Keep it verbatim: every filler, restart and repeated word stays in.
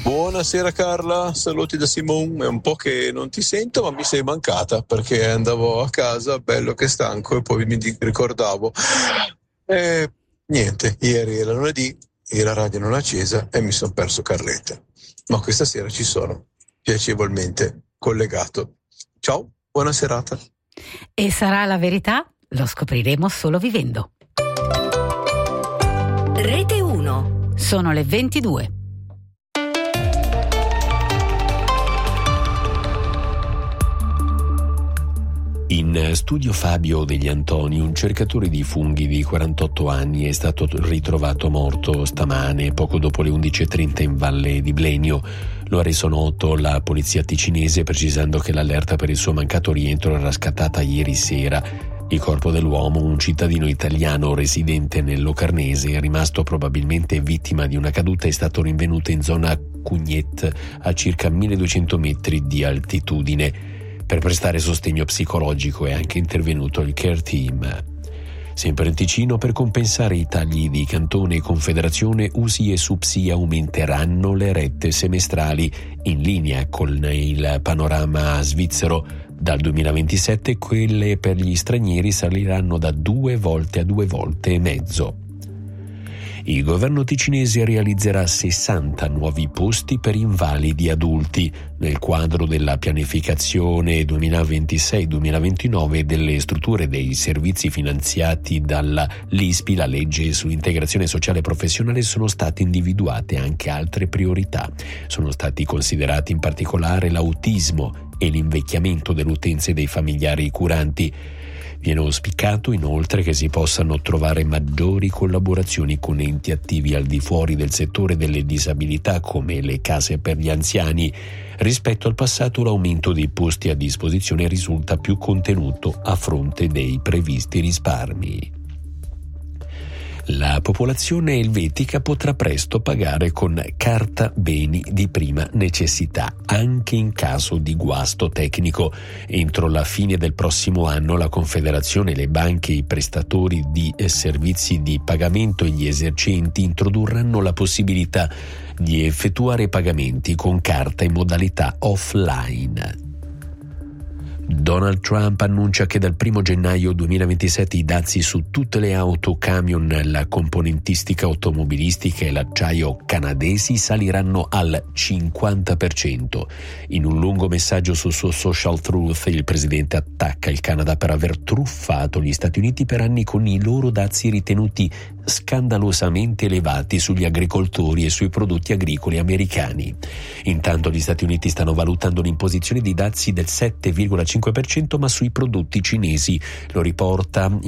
Buonasera Carla, saluti da Simone. È un po' che non ti sento, ma mi sei mancata perché andavo a casa bello che stanco e poi mi di- ricordavo. E niente, ieri era lunedì e la radio non è accesa e mi sono perso Carletta. Ma questa sera ci sono, piacevolmente collegato. Ciao, buona serata. E sarà la verità? Lo scopriremo solo vivendo. Rete uno. Sono le ventidue. In studio Fabio degli Antoni, un cercatore di funghi di quarantotto anni, è stato ritrovato morto stamane, poco dopo le undici e trenta in Valle di Blenio. Lo ha reso noto la polizia ticinese, precisando che l'allerta per il suo mancato rientro era scattata ieri sera. Il corpo dell'uomo, un cittadino italiano residente nel Locarnese, è rimasto probabilmente vittima di una caduta, è stato rinvenuto in zona Cugnet, a circa milleduecento metri di altitudine. Per prestare sostegno psicologico è anche intervenuto il Care Team. Sempre in Ticino, per compensare i tagli di Cantone e Confederazione, U S I e SUPSI aumenteranno le rette semestrali in linea con il panorama svizzero. Dal duemilaventisette quelle per gli stranieri saliranno da due volte a due volte e mezzo. Il governo ticinese realizzerà sessanta nuovi posti per invalidi adulti nel quadro della pianificazione duemilaventisei duemilaventinove delle strutture dei servizi finanziati dalla L I S P I, la legge sull'integrazione sociale e professionale. Sono state individuate anche altre priorità. Sono stati considerati in particolare l'autismo e l'invecchiamento dell'utenza e dei familiari curanti. Viene auspicato inoltre che si possano trovare maggiori collaborazioni con enti attivi al di fuori del settore delle disabilità, come le case per gli anziani. Rispetto al passato, l'aumento dei posti a disposizione risulta più contenuto a fronte dei previsti risparmi. La popolazione elvetica potrà presto pagare con carta beni di prima necessità, anche in caso di guasto tecnico. Entro la fine del prossimo anno la Confederazione, le banche, i prestatori di servizi di pagamento e gli esercenti introdurranno la possibilità di effettuare pagamenti con carta in modalità offline. Donald Trump annuncia che dal primo gennaio duemilaventisette i dazi su tutte le auto, camion, la componentistica automobilistica e l'acciaio canadesi saliranno al cinquanta per cento. In un lungo messaggio sul suo social Truth, il presidente attacca il Canada per aver truffato gli Stati Uniti per anni con i loro dazi ritenuti scandalosamente elevati sugli agricoltori e sui prodotti agricoli americani. Intanto gli Stati Uniti stanno valutando l'imposizione di dazi del sette virgola cinque per cento, ma sui prodotti cinesi. Lo riporta